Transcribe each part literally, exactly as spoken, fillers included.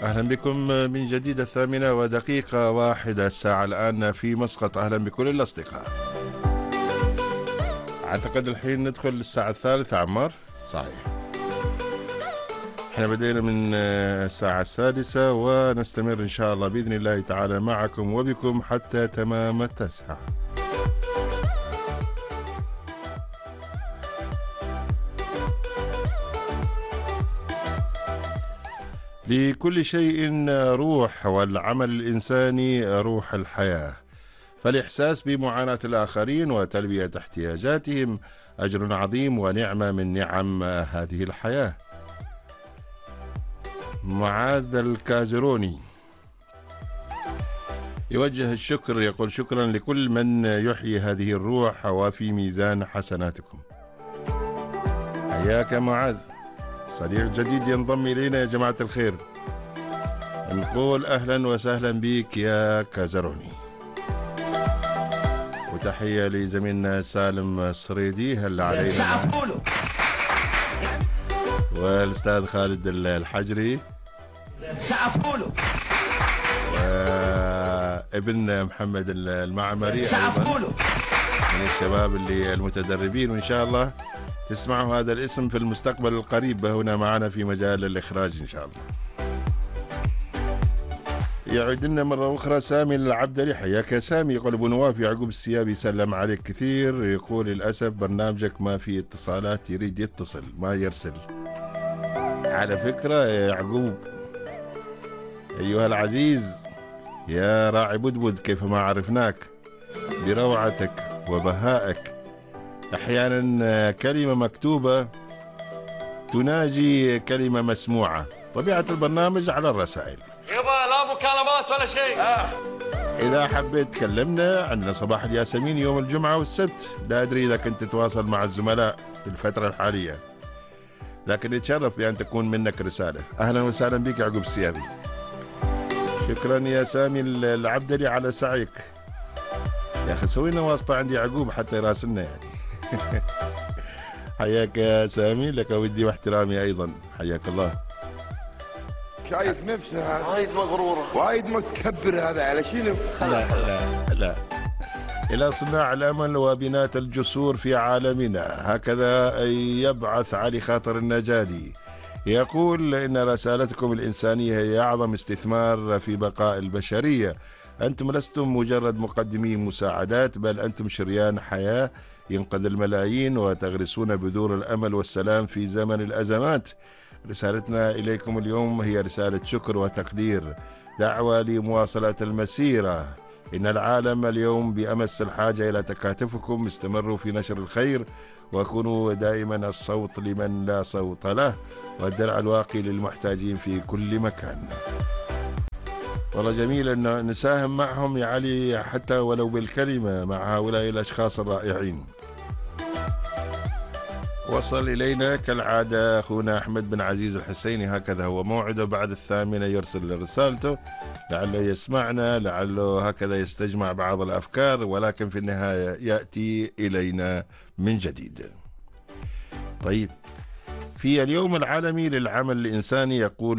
أهلا بكم من جديد. الثامنة ودقيقة واحدة الساعة الآن في مسقط. أهلا بكل الأصدقاء. أعتقد الحين ندخل الساعة الثالثة. عمار صحيح، احنا بدينا من الساعة السادسة ونستمر إن شاء الله بإذن الله تعالى معكم وبكم حتى تمام التاسعة. لكل شيء روح، والعمل الإنساني روح الحياة، فالإحساس بمعاناة الآخرين وتلبية احتياجاتهم أجر عظيم ونعمة من نعم هذه الحياة. معاذ الكازروني يوجه الشكر، يقول شكرا لكل من يحيي هذه الروح وفي ميزان حسناتكم. حياك معاذ، صديق جديد ينضم إلينا يا جماعة الخير. نقول أهلا وسهلا بك يا كازروني، وتحية لزميلنا سالم الصريدي هلا علينا، والأستاذ خالد الحجري، وابن محمد المعمري أيضا من الشباب اللي المتدربين، وإن شاء الله تسمعوا هذا الاسم في المستقبل القريب هنا معنا في مجال الإخراج إن شاء الله. يعود لنا مرة أخرى سامي العبدلي. حياك يا سامي. يقول أبو نواف يعقوب السيابي يسلم عليك كثير، يقول للأسف برنامجك ما في اتصالات، يريد يتصل ما يرسل. على فكرة يا يعقوب أيها العزيز يا راعي بدبد، كيفما عرفناك بروعتك وبهائك، أحيانا كلمة مكتوبة تناجي كلمة مسموعة. طبيعة البرنامج على الرسائل يبا، لا مكالمات ولا شيء. آه. إذا حبيت تكلمنا عندنا صباح الياسمين يوم الجمعة والسبت. لا أدري إذا كنت تتواصل مع الزملاء في الفترة الحالية، لكن نتشرف بأن تكون منك رسالة. أهلا وسهلا بك يعقوب السيابي. شكرا يا سامي العبدلي على سعيك. يا أخي سوي لنا واسطة عندي يعقوب حتى يراسلنا يعني. حياك يا سامي، لك ودي واحترامي أيضا. حياك الله. شايف نفسه هذا وايد مغرورة وايد متكبر، هذا على شنو؟ لا لا لا. إلى صناع الأمل وبناة الجسور في عالمنا، هكذا يبعث علي خاطر النجادي. يقول إن رسالتكم الإنسانية هي أعظم استثمار في بقاء البشرية. أنتم لستم مجرد مقدمي مساعدات، بل أنتم شريان حياة ينقذ الملايين وتغرسون بذور الأمل والسلام في زمن الأزمات. رسالتنا إليكم اليوم هي رسالة شكر وتقدير، دعوة لمواصلة المسيرة. إن العالم اليوم بأمس الحاجة إلى تكاتفكم. استمروا في نشر الخير وكونوا دائما الصوت لمن لا صوت له والدرع الواقي للمحتاجين في كل مكان. والله جميل أن نساهم معهم يا علي، حتى ولو بالكلمة، مع هؤلاء الأشخاص الرائعين. وصل إلينا كالعادة أخونا أحمد بن عزيز الحسيني، هكذا هو موعده بعد الثامنة يرسل رسالته، لعله يسمعنا، لعله هكذا يستجمع بعض الأفكار، ولكن في النهاية يأتي إلينا من جديد. طيب، في اليوم العالمي للعمل الإنساني يقول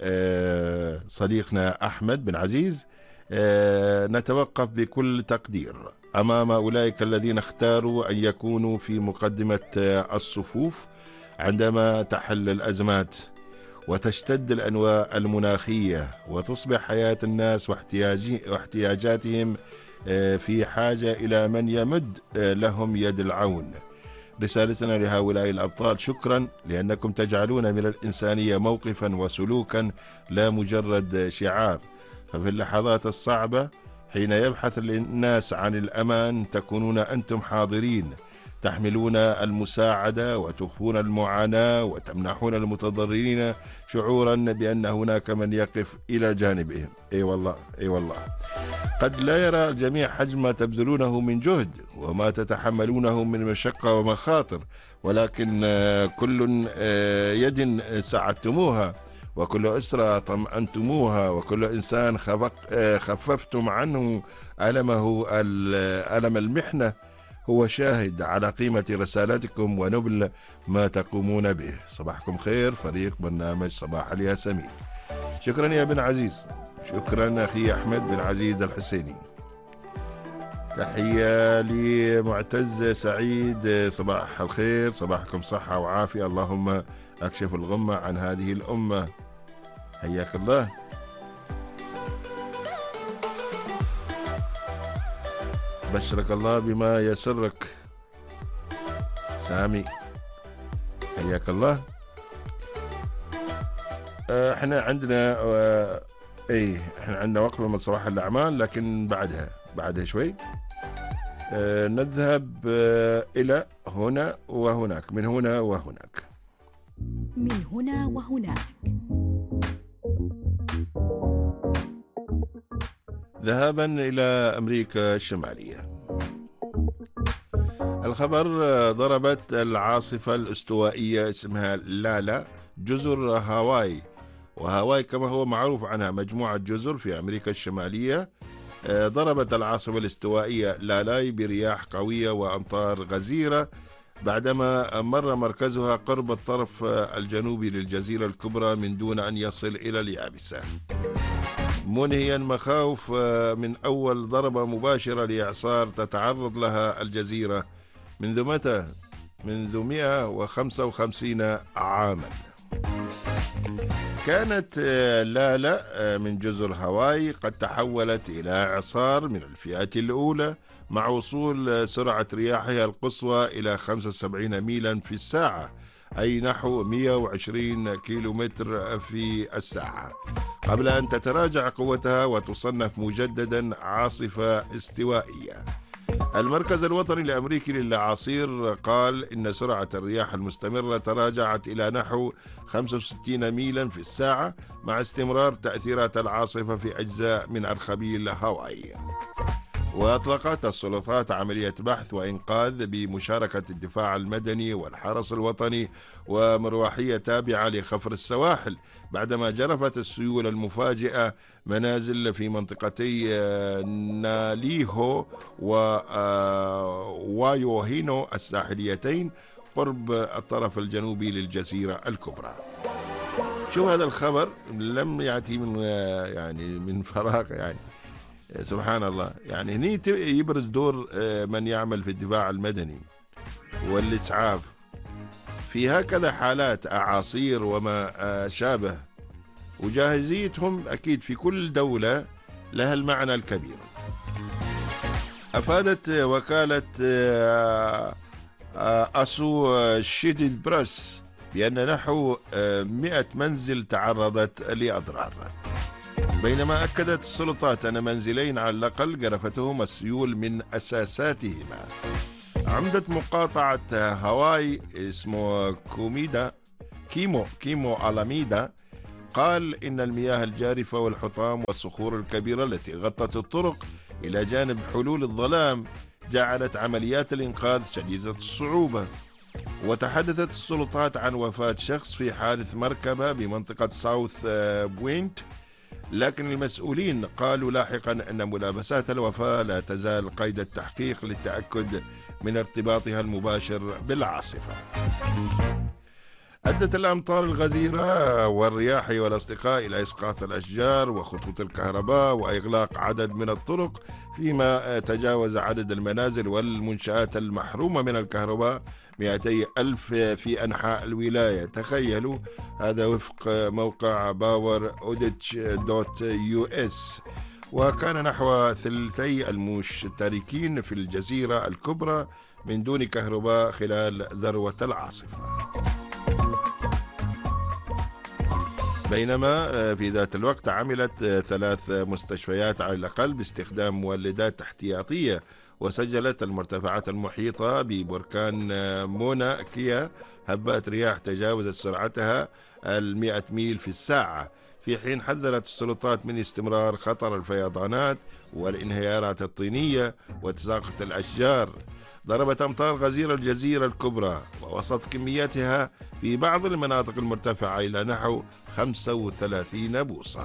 صديقنا أحمد بن عزيز نتوقف بكل تقدير أمام أولئك الذين اختاروا أن يكونوا في مقدمة الصفوف عندما تحل الأزمات وتشتد الأنواع المناخية وتصبح حياة الناس واحتياجاتهم في حاجة إلى من يمد لهم يد العون. رسالتنا لهؤلاء الأبطال: شكرا لأنكم تجعلون من الإنسانية موقفا وسلوكا لا مجرد شعار. ففي اللحظات الصعبة حين يبحث الناس عن الأمان تكونون أنتم حاضرين، تحملون المساعدة وتخفون المعاناة وتمنحون المتضررين شعورا بأن هناك من يقف إلى جانبهم. أي والله أي والله. قد لا يرى الجميع حجم ما تبذلونه من جهد وما تتحملونه من مشقة ومخاطر، ولكن كل يد ساعدتموها، وكل أسرة طمأنتموها، وكل إنسان خففتم عنه ألمه ألم المحنة، هو شاهد على قيمة رسالتكم ونبل ما تقومون به. صباحكم خير فريق برنامج صباح الياسمين. شكرا يا بن عزيز، شكرا أخي أحمد بن عزيز الحسيني. تحية لمعتز سعيد، صباح الخير، صباحكم صحة وعافية، اللهم أكشف الغمة عن هذه الأمة، حياك الله. بشرك الله بما يسرك سامي، حياك الله. احنا عندنا اه ايه احنا عندنا وقفة من صباح الأعمال، لكن بعدها بعدها شوي اه نذهب اه إلى هنا وهناك، من هنا وهناك، من هنا وهناك. ذهابا إلى أمريكا الشمالية. الخبر: ضربت العاصفة الاستوائية اسمها لالا جزر هاواي، وهاواي كما هو معروف عنها مجموعة جزر في أمريكا الشمالية. ضربت العاصفة الاستوائية لالاي برياح قوية وأمطار غزيرة بعدما مر مركزها قرب الطرف الجنوبي للجزيرة الكبرى من دون أن يصل إلى اليابسة، منهيا مخاوف من أول ضربة مباشرة لإعصار تتعرض لها الجزيرة منذ متى؟ منذ مئة وخمسة وخمسين عاما. كانت لالا من جزر هاواي قد تحولت إلى إعصار من الفئة الأولى، مع وصول سرعة رياحها القصوى إلى خمسة وسبعين ميلا في الساعة، أي نحو مئة وعشرين كيلومتر في الساعة، قبل أن تتراجع قوتها وتصنف مجددا عاصفة استوائية. المركز الوطني الأمريكي للأعاصير قال إن سرعة الرياح المستمرة تراجعت إلى نحو خمسة وستين ميلا في الساعة مع استمرار تأثيرات العاصفة في أجزاء من أرخبيل هاواي. وأطلقت السلطات عملية بحث وإنقاذ بمشاركة الدفاع المدني والحرس الوطني ومروحية تابعة لخفر السواحل، بعدما جرفت السيول المفاجئة منازل في منطقتي ناليهو ووايوهينو الساحليتين قرب الطرف الجنوبي للجزيرة الكبرى. شو هذا الخبر لم يأتي من يعني من فراغ، يعني سبحان الله. يعني هني يبرز دور من يعمل في الدفاع المدني والإسعاف في هكذا حالات أعاصير وما شابه، وجاهزيتهم أكيد في كل دولة لها المعنى الكبير. أفادت وكالة أسوشيتد بريس بأن نحو مئة منزل تعرضت لأضرار، بينما أكدت السلطات أن منزلين على الأقل جرفتهم السيول من أساساتهما. عمدة مقاطعة هاواي اسمه كوميدا كيمو كيمو ألاميدا قال إن المياه الجارفة والحطام والصخور الكبيرة التي غطت الطرق إلى جانب حلول الظلام جعلت عمليات الإنقاذ شديدة الصعوبة. وتحدثت السلطات عن وفاة شخص في حادث مركبة بمنطقة ساوث بوينت، لكن المسؤولين قالوا لاحقا أن ملابسات الوفاة لا تزال قيد التحقيق للتأكد من ارتباطها المباشر بالعاصفة. أدت الأمطار الغزيرة والرياح والأصدقاء إلى إسقاط الأشجار وخطوط الكهرباء وإغلاق عدد من الطرق، فيما تجاوز عدد المنازل والمنشآت المحرومة من الكهرباء مئتي ألف في أنحاء الولاية. تخيلوا، هذا وفق موقع باور أوديتش دوت يو اس. وكان نحو ثلثي المشتركين في الجزيرة الكبرى من دون كهرباء خلال ذروة العاصفة. بينما في ذات الوقت عملت ثلاث مستشفيات على الأقل باستخدام مولدات احتياطية، وسجلت المرتفعات المحيطة ببركان مونا كيا هبات رياح تجاوزت سرعتها المئة ميل في الساعة، في حين حذرت السلطات من استمرار خطر الفيضانات والانهيارات الطينية وتساقط الأشجار. ضربت أمطار غزيرة الجزيرة الكبرى ووصلت كمياتها في بعض المناطق المرتفعة إلى نحو خمسة وثلاثين بوصة.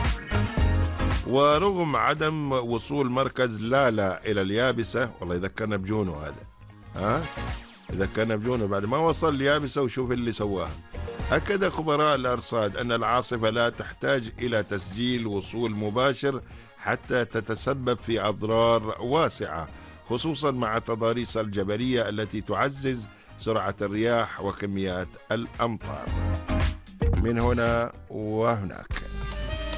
ورغم عدم وصول مركز لالا إلى اليابسة، والله يذكرنا بجونو هذا، ها يذكرنا بجونو بعد ما وصل اليابسة وشوف اللي سواها. أكد خبراء الأرصاد أن العاصفة لا تحتاج إلى تسجيل وصول مباشر حتى تتسبب في أضرار واسعة، خصوصا مع التضاريس الجبلية التي تعزز سرعة الرياح وكميات الأمطار. من هنا وهناك.